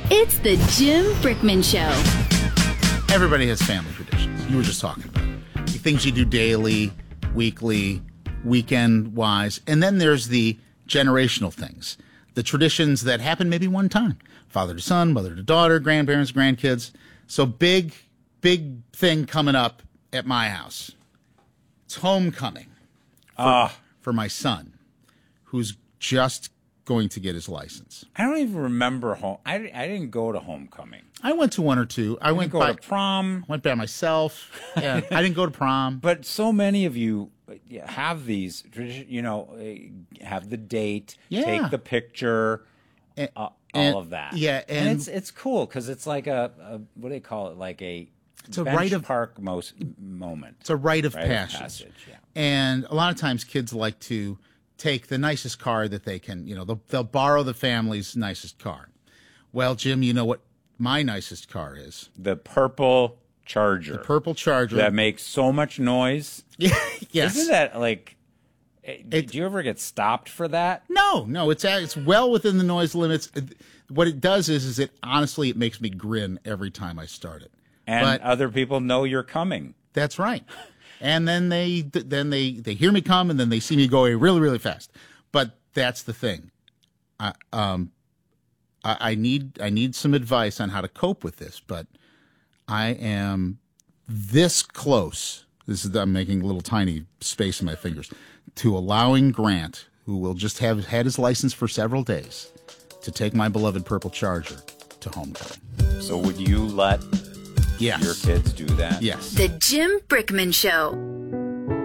It's the Jim Brickman Show. Everybody has family traditions. You were just talking about it. Things you do daily, weekly, weekend-wise. And then there's the generational things. The traditions that happen maybe one time. Father to son, mother to daughter, grandparents, grandkids. So big thing coming up at my house. It's homecoming for my son, who's just going to get his license. I don't even remember I didn't go to homecoming. I went to one or two. I went to prom. Went by myself. Yeah, I didn't go to prom. But so many of you have these, have the date, take the picture, all of that. Yeah, and it's cool because it's like a what do they call it? Like it's a rite of park moment. It's a rite of passage. Yeah. And a lot of times kids like to take the nicest car that they can. They'll borrow the family's nicest car. Well, Jim, you know what my nicest car is? The purple Charger. The purple Charger. That makes so much noise. Yes. Isn't that like... do you ever get stopped for that? No. It's well within the noise limits. What it does is it honestly, it makes me grin every time I start it. And other people know you're coming. That's right. And then they hear me come, and then they see me go really, really fast. But that's the thing. I need some advice on how to cope with this. But I am this close. I'm making a little tiny space in my fingers to allowing Grant, who will just have had his license for several days, to take my beloved purple Charger to homecoming. So would you let your kids do that? Yes. The Jim Brickman Show.